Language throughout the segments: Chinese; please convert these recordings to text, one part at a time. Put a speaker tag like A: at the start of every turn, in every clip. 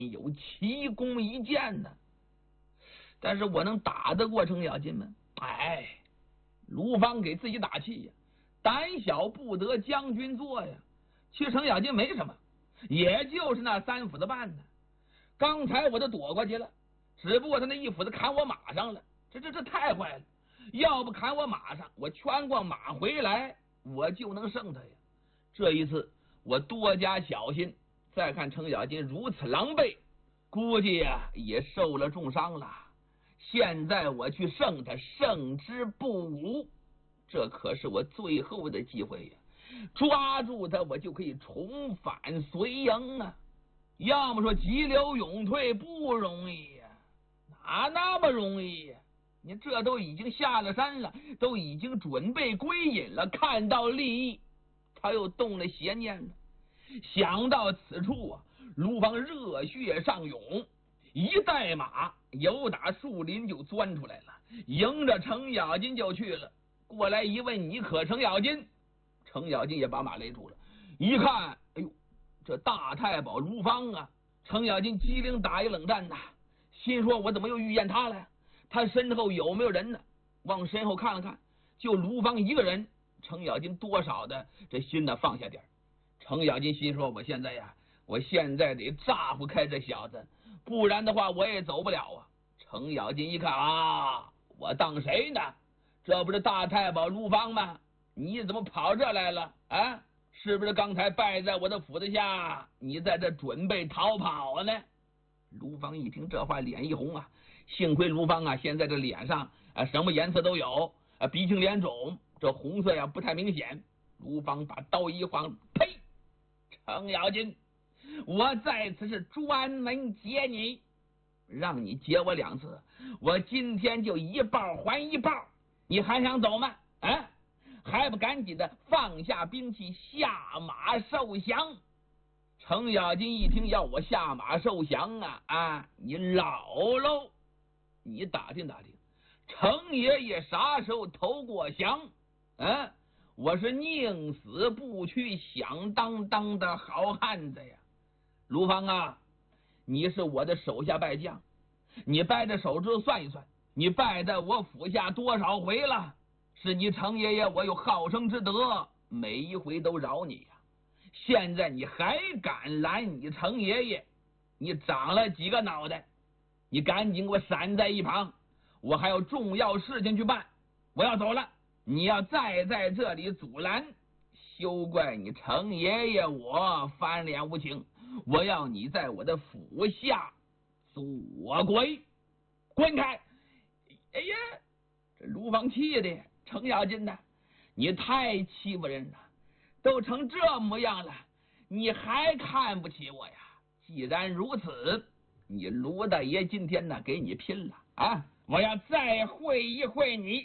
A: 有奇功一件呢，但是我能打得过程咬金吗？哎，卢芳给自己打气呀，胆小不得将军做呀。其实程咬金没什么，也就是那3斧子半呢。刚才我都躲过去了，只不过他那1斧子砍我马上了，这太坏了。要不砍我马上，我圈过马回来，我就能胜他呀。这一次我多加小心，再看程咬金如此狼狈，估计呀也受了重伤了。现在我去胜他，胜之不武，这可是我最后的机会呀！抓住他，我就可以重返隋营啊！要么说急流勇退不容易呀，哪那么容易呀？你这都已经下了山了，都已经准备归隐了，看到利益，他又动了邪念了。想到此处啊，卢芳热血上涌，一带马由打树林就钻出来了，迎着程咬金就去了。过来一问，你可程咬金？程咬金也把马勒住了，一看，哎呦，这大太保卢芳啊！程咬金机灵打一冷战呐，心说我怎么又遇见他了？他身后有没有人呢？往身后看了看，就卢芳一个人。程咬金多少的这心呢放下点。程咬金心说，我现在得炸不开这小子，不然的话我也走不了啊。程咬金一看啊，我当谁呢？这不是大太保卢芳吗？你怎么跑这来了啊？是不是刚才败在我的斧子下，你在这准备逃跑呢？卢芳一听这话，脸一红啊，幸亏卢芳啊现在这脸上啊什么颜色都有啊，鼻青脸肿，这红色呀不太明显。卢芳把刀一晃，呸！程咬金，我在此是专门劫你，让你劫我2次，我今天就一报还一报，你还想走吗？啊，还不赶紧的放下兵器，下马受降！程咬金一听要我下马受降啊，你老喽！你打听打听，程爷爷啥时候投过降？我是宁死不屈，响当当的好汉子呀！卢芳啊，你是我的手下败将，你掰着手指头算一算，你败在我府下多少回了？是你程爷爷我有好生之德，每一回都饶你呀。现在你还敢拦你程爷爷，你长了几个脑袋？你赶紧给我闪在一旁，我还有重要事情去办，我要走了。你要再在这里阻拦，休怪你程爷爷我翻脸无情，我要你在我的府下做鬼，滚开！哎呀，这卢芳气的程咬金呐，你太欺负人了，都成这模样了，你还看不起我呀？既然如此，你卢大爷今天呢给你拼了啊！我要再会一会你，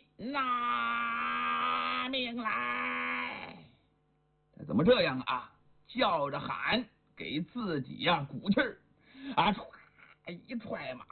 A: 拿命来！怎么这样啊？叫着喊，给自己呀鼓气儿啊！一踹马，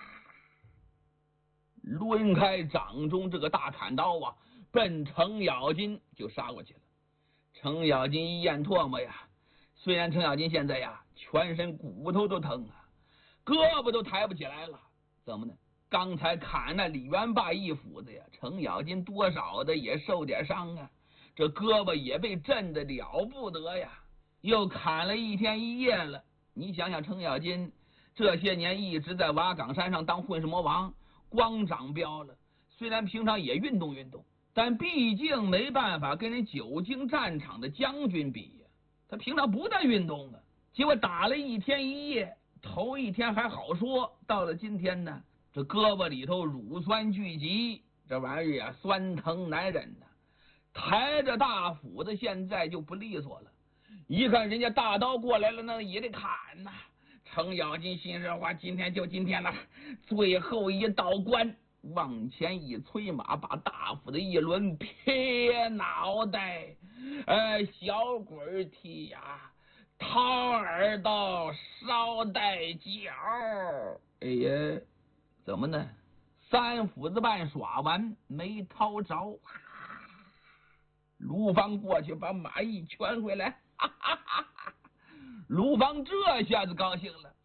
A: 抡开掌中这个大砍刀啊，奔程咬金就杀过去了。程咬金一咽唾沫呀，虽然程咬金现在呀全身骨头都疼啊，胳膊都抬不起来了，怎么呢？刚才砍那李元霸1斧子呀，程咬金多少的也受点伤啊，这胳膊也被震得了不得呀，又砍了1天1夜了。你想想，程咬金这些年一直在瓦岗山上当混世魔王，光长膘了，虽然平常也运动运动，但毕竟没办法跟人久经战场的将军比呀。他平常不在运动啊，结果打了1天1夜，头一天还好说，到了今天呢，这胳膊里头乳酸聚集，这玩意儿啊酸疼难忍呐，抬着大斧子现在就不利索了，一看人家大刀过来了，那也得砍呐。程咬金心说话，今天就今天了，最后一道关，往前一催马，把大斧子一抡，撇脑袋，小鬼踢呀，掏耳朵，捎带脚。哎呀，怎么呢？3斧子半耍完没掏着，卢芳过去把马一圈回来，哈哈哈哈！卢芳这下子高兴了，